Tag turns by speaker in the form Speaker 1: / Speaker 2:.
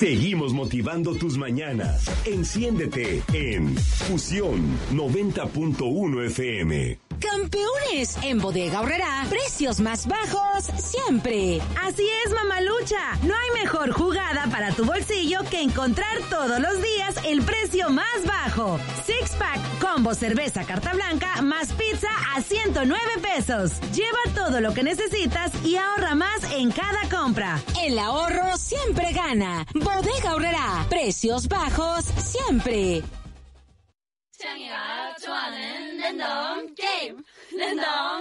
Speaker 1: Seguimos motivando tus mañanas. Enciéndete en Fusión 90.1 FM.
Speaker 2: ¡Campeones! En Bodega Aurrerá, precios más bajos siempre.
Speaker 3: Así es, mamalucha. No hay mejor jugada para tu bolsillo que encontrar todos los días el precio más bajo. Six Pack, combo cerveza carta blanca más pizza a 109 pesos. Lleva todo lo que necesitas y ahorra más en cada compra.
Speaker 2: El ahorro siempre gana. Bodega Aurrerá, precios bajos siempre.
Speaker 4: 창이가 좋아하는 랜덤 게임 랜덤